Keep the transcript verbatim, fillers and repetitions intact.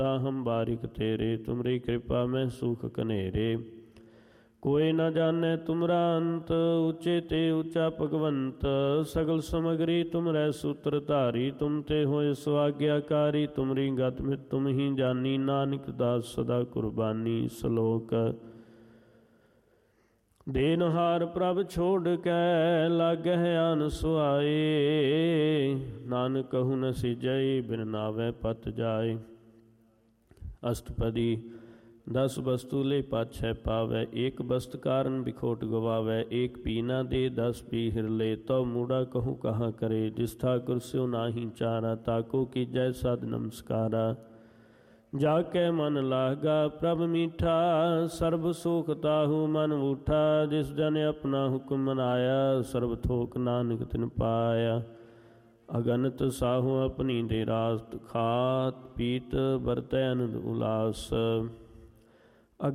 हम बारिक तेरे, तुमरी कृपा में सुख कनेरे। कोई न जाने तुमरा अंत, ऊंचे ते ऊंचा भगवंत। सगल समगरी तुमरै सूत्रधारी, तुम ते होए सुआज्ञाकारी। तुमरी गत में तुम ही जानी, नानक दास सदा कुर्बानी। सलोक देनहार प्रभ छोड़ कै, लागह आन सुआए। नानक कहु न सिजई, बिन नावै पत जाए। अष्टपदी दस वस्तु ले पाछै पावै, एक वस्त कारण बिखोट गवावै। एक पी ना दे, दस पी हिर ले, तो मूड़ा कहूँ कहाँ करे। जिस ठाकुर स्यो नाही चारा, ताको कीजै सद नमस्कारा। जाकै मन लागा प्रभ मीठा, सर्ब सुख ताहू मन ऊठा। जिस जन अपना हुक्म मनाया, सर्ब थोक नानक तिन पाया। अगनत साहू अपनी दे रात, खात पीत बरतै आनंद उलास।